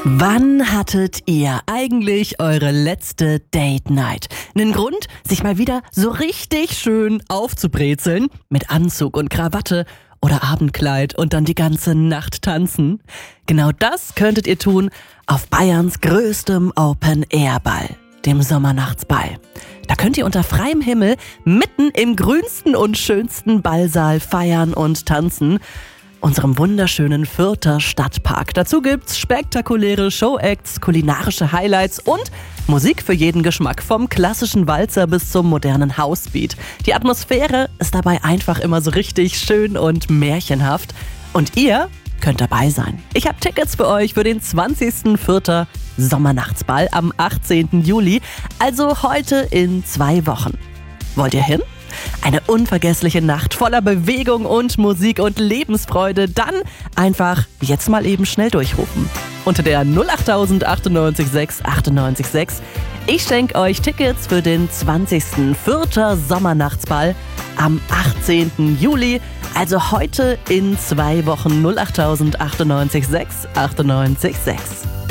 Wann hattet ihr eigentlich eure letzte Date Night? Einen Grund, sich mal wieder so richtig schön aufzubrezeln? Mit Anzug und Krawatte oder Abendkleid und dann die ganze Nacht tanzen? Genau das könntet ihr tun auf Bayerns größtem Open-Air-Ball, dem Sommernachtsball. Da könnt ihr unter freiem Himmel mitten im grünsten und schönsten Ballsaal feiern und tanzen, unserem wunderschönen Fürther Stadtpark. Dazu gibt's spektakuläre Showacts, kulinarische Highlights und Musik für jeden Geschmack, vom klassischen Walzer bis zum modernen Housebeat. Die Atmosphäre ist dabei einfach immer so richtig schön und märchenhaft. Und ihr könnt dabei sein. Ich habe Tickets für euch für den 20. Fürther Sommernachtsball am 18. Juli, also heute in 2 Wochen. Wollt ihr hin? Eine unvergessliche Nacht voller Bewegung und Musik und Lebensfreude. Dann einfach jetzt mal eben schnell durchrufen. Unter der 08000 98 6 98 6. Ich schenke euch Tickets für den 20. Fürther Sommernachtsball am 18. Juli. Also heute in 2 Wochen. 08000 98 6 98 6.